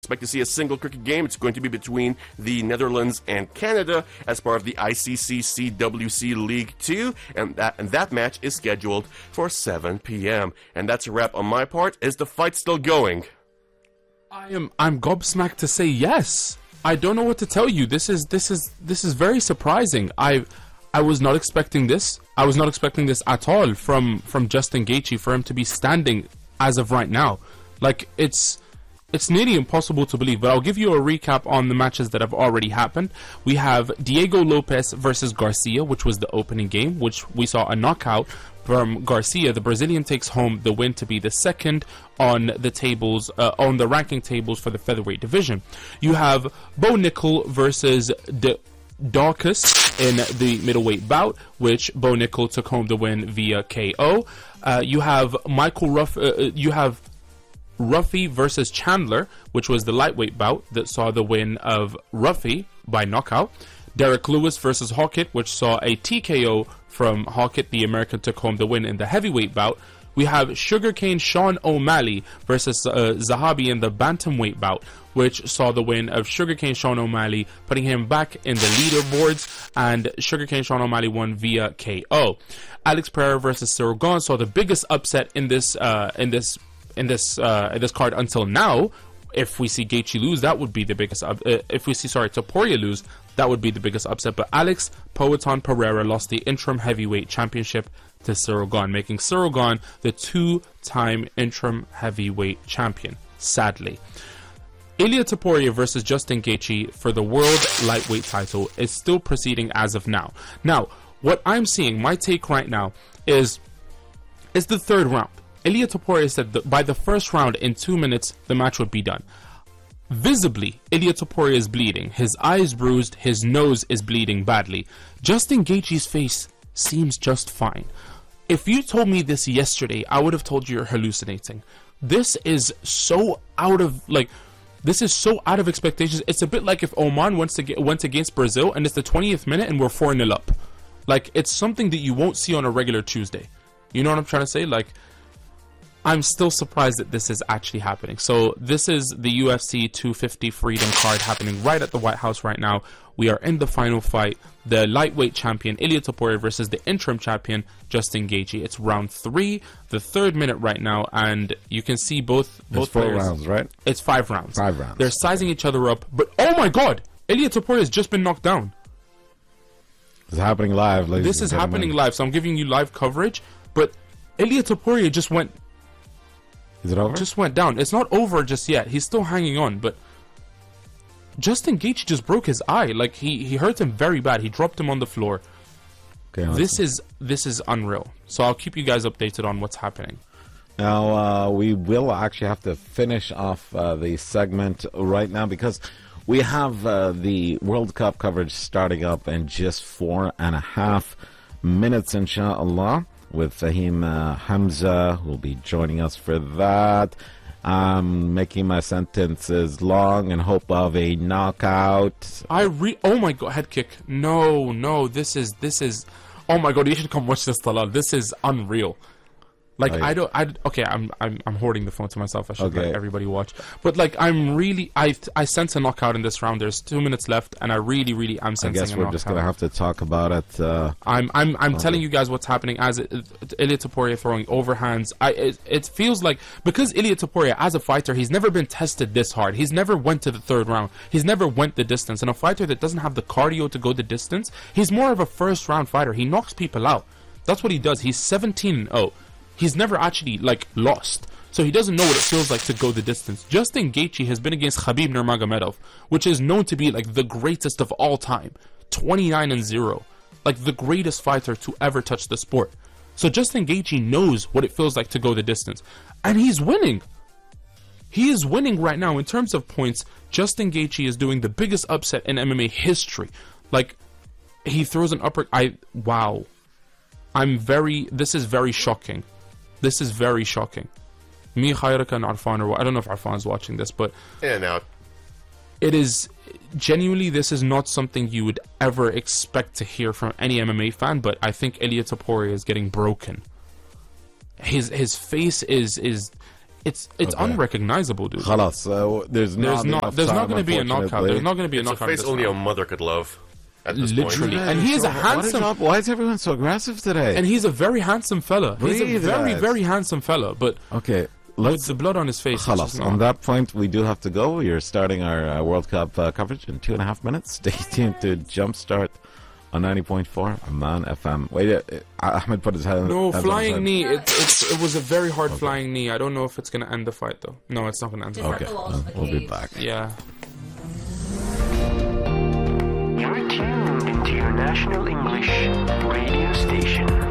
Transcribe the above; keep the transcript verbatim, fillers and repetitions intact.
expect to see a single cricket game. It's going to be between the Netherlands and Canada as part of the I C C C W C League two, and that and that match is scheduled for seven p.m. And that's a wrap on my part. Is the fight still going? I am I'm gobsmacked to say yes. I don't know what to tell you. This is this is this is very surprising. I I was not expecting this. I was not expecting this at all from from Justin Gaethje, for him to be standing as of right now. Like, it's It's nearly impossible to believe, but I'll give you a recap on the matches that have already happened. We have Diego Lopes versus Garcia, which was the opening game, which we saw a knockout from Garcia. The Brazilian takes home the win to be the second on the tables, uh, on the ranking tables for the featherweight division. You have Bo Nickel versus De Daukaus in the middleweight bout, which Bo Nickel took home the win via K O. Uh, you have Michael Ruff. Uh, you have Ruffy versus Chandler, which was the lightweight bout that saw the win of Ruffy by knockout. Derek Lewis versus Hawkett, which saw a T K O from Hawkett. The American took home the win in the heavyweight bout. We have Sugarcane Sean O'Malley versus uh, Zahabi in the bantamweight bout, which saw the win of Sugarcane Sean O'Malley, putting him back in the leaderboards, and Sugarcane Sean O'Malley won via K O. Alex Pereira versus Cyril Gane saw the biggest upset in this uh, in this in this uh, in this card until now. If we see Gaethje lose, that would be the biggest up- uh, if we see sorry Topuria lose, that would be the biggest upset. But Alex Poatan Pereira lost the interim heavyweight championship to Cyril Gane, making Cyril Gane the two-time interim heavyweight champion, sadly. Ilia Topuria versus Justin Gaethje for the world lightweight title is still proceeding as of now. Now, what I'm seeing, my take right now, is is the third round. Ilia Topuria said that by the first round, in two minutes, the match would be done. Visibly, Ilia Topuria is bleeding. His eye is bruised. His nose is bleeding badly. Justin Gaethje's face seems just fine. If you told me this yesterday, I would have told you you're hallucinating. This is so out of, like, this is so out of expectations. It's a bit like if Oman went, to get, went against Brazil and it's the twentieth minute and we're four nil up. Like, it's something that you won't see on a regular Tuesday. You know what I'm trying to say? Like, I'm still surprised that this is actually happening. So this is the U F C two fifty Freedom card happening right at the White House right now. We are in the final fight. The lightweight champion Ilia Topuria versus the interim champion Justin Gaethje. It's round three, the third minute right now, and you can see both both it's four players. rounds, right? It's five rounds. Five rounds. They're sizing each other up, but oh my God, Ilia Topuria has just been knocked down. It's happening live, ladies This and is gentlemen. happening live, so I'm giving you live coverage. But Ilia Topuria just went. Is it over? Just went down. It's not over just yet. He's still hanging on, but Justin Gaethje just broke his eye. Like, he, he hurt him very bad. He dropped him on the floor. Okay, this is this is unreal. So I'll keep you guys updated on what's happening. Now, uh, we will actually have to finish off uh, the segment right now because we have uh, the World Cup coverage starting up in just four and a half minutes, inshallah, with Fahim uh, Hamza, who will be joining us for that. I'm making my sentences long in hope of a knockout. I re oh my God, head kick. No, no, this is this is oh my God, you should come watch this, Talal. This is unreal. Like, Oh, I yeah. don't, I okay. I'm, I'm, I'm hoarding the phone to myself. I should Okay. let everybody watch. But like, I'm really, I, I sense a knockout in this round. There's two minutes left, and I really, really, I'm I sensing guess a we're knockout. just going to have to talk about it. Uh, I'm, I'm, I'm telling you guys what's happening. As it, it, Ilia Topuria throwing overhands, I, it, it feels like because Ilia Topuria, as a fighter, he's never been tested this hard. He's never went to the third round. He's never went the distance. And a fighter that doesn't have the cardio to go the distance, he's more of a first round fighter. He knocks people out. That's what he does. He's seventeen and oh. He's never actually, like, lost. So he doesn't know what it feels like to go the distance. Justin Gaethje has been against Khabib Nurmagomedov, which is known to be, like, the greatest of all time. twenty-nine and zero. Like, the greatest fighter to ever touch the sport. So Justin Gaethje knows what it feels like to go the distance. And he's winning. He is winning right now. In terms of points, Justin Gaethje is doing the biggest upset in M M A history. Like, he throws an upper... I... Wow. I'm very... This is very shocking. This is very shocking. Me, Khayraka, and Arfan, or I don't know if Arfan's watching this, but In and out. it is genuinely, this is not something you would ever expect to hear from any M M A fan. But I think Ilia Topuria is getting broken. His his face is is it's it's Okay. unrecognizable, dude. Khalas, uh, there's not There's not enough there's not time, going to be a knockout. unfortunately. There's not going to be a It's a knockout. face this only a round. mother could love. At this Literally. point. And he is a What is handsome up? Why is everyone so aggressive today? and he's a very handsome fella. He's a Breathe, very lads. very handsome fella, but okay, with let's. the blood on his face. it's Khalas, just not- on that point, we do have to go. We are starting our uh, World Cup uh, coverage in two and a half minutes. Stay tuned to Jumpstart on ninety point four Amman F M. Wait, uh, Ahmed put his hand. No, hands on his flying head. knee. It, it's, it was a very hard flying knee. I don't know if it's going to end the fight, though. No, it's not going to end the fight. Okay, well, we'll be back. Yeah. You're tuned into your national English radio station.